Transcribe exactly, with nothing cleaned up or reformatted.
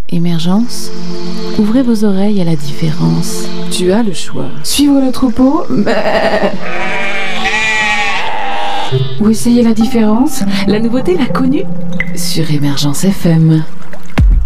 Émergence, ouvrez vos oreilles à la différence. Tu as le choix. Suivre le troupeau, mais... ou essayer la différence. La nouveauté, la connue. Sur Émergence F M.